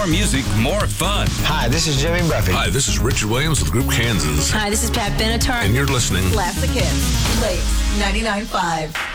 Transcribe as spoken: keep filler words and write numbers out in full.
More music, more fun. Hi, this is Jimmy Buffett. Hi, this is Richard Williams with Group Kansas. Hi, this is Pat Benatar. And you're listening. Classic Hits. Late ninety-nine point five.